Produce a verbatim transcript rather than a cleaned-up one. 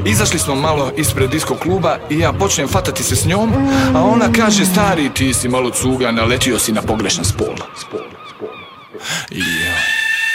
Izašli smo malo ispred disko kluba i ja počnem fatati se s njom, a ona kaže, stari, ti si malo cuga, naletio si na pogrešan spol. I